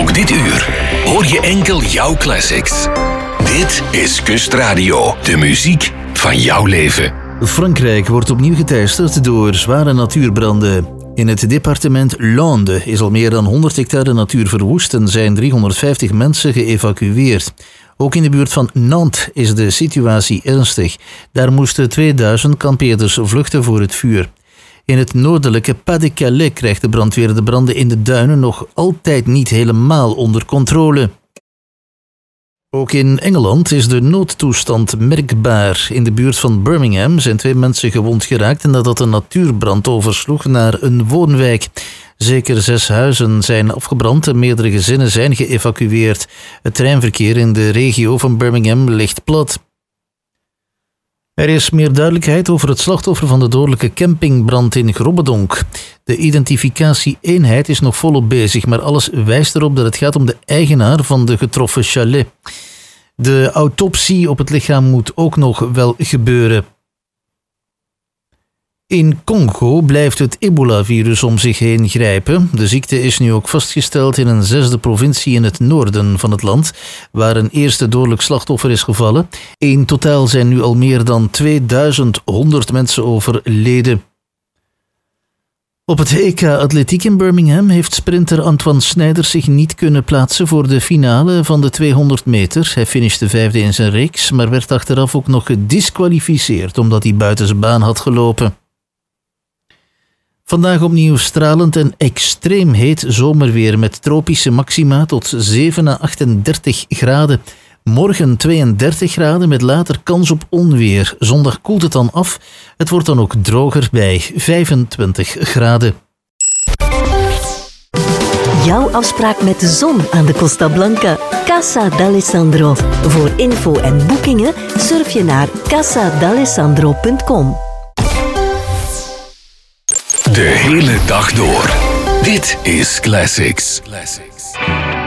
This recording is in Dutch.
Ook dit uur hoor je enkel jouw classics. Dit is Kustradio, de muziek van jouw leven. Frankrijk wordt opnieuw geteisterd door zware natuurbranden. In het departement Landes is al meer dan 100 hectare natuur verwoest en zijn 350 mensen geëvacueerd. Ook in de buurt van Nantes is de situatie ernstig. Daar moesten 2000 kampeerders vluchten voor het vuur. In het noordelijke Pas-de-Calais krijgt de brandweer de branden in de duinen nog altijd niet helemaal onder controle. Ook in Engeland is de noodtoestand merkbaar. In de buurt van Birmingham zijn 2 mensen gewond geraakt nadat een natuurbrand oversloeg naar een woonwijk. Zeker 6 huizen zijn afgebrand en meerdere gezinnen zijn geëvacueerd. Het treinverkeer in de regio van Birmingham ligt plat. Er is meer duidelijkheid over het slachtoffer van de dodelijke campingbrand in Grobbedonk. De identificatie-eenheid is nog volop bezig, maar alles wijst erop dat het gaat om de eigenaar van de getroffen chalet. De autopsie op het lichaam moet ook nog wel gebeuren. In Congo blijft het ebola-virus om zich heen grijpen. De ziekte is nu ook vastgesteld in een 6e provincie in het noorden van het land, waar een eerste dodelijk slachtoffer is gevallen. In totaal zijn nu al meer dan 2100 mensen overleden. Op het EK Atletiek in Birmingham heeft sprinter Antoine Snijders zich niet kunnen plaatsen voor de finale van de 200 meter. Hij finishte 5e in zijn reeks, maar werd achteraf ook nog gediskwalificeerd omdat hij buiten zijn baan had gelopen. Vandaag opnieuw stralend en extreem heet zomerweer met tropische maxima tot 7 à 38 graden. Morgen 32 graden met later kans op onweer. Zondag koelt het dan af. Het wordt dan ook droger bij 25 graden. Jouw afspraak met de zon aan de Costa Blanca. Casa d'Alessandro. Voor info en boekingen surf je naar casadalessandro.com. De hele dag door. Dit is Classics.